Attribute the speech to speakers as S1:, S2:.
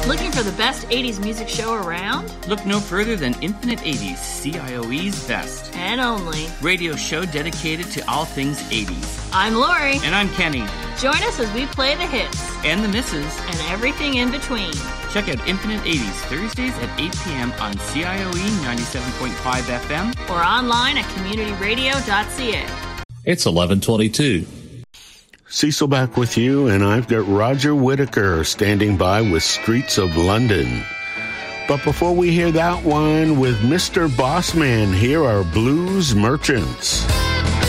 S1: Looking for the best 80s music show around?
S2: Look no further than Infinite 80s, CIOE's best.
S1: And only.
S2: Radio show dedicated to all things 80s.
S1: I'm Lori.
S2: And I'm Kenny.
S1: Join us as we play the hits.
S2: And the misses.
S1: And everything in between.
S2: Check out Infinite 80s Thursdays at 8 p.m. on CIOE 97.5 FM.
S1: Or online at communityradio.ca.
S3: It's 11:22.
S4: Cecil back with you, and I've got Roger Whittaker standing by with Streets of London. But before we hear that one with Mr. Bossman, here are Blues Merchants.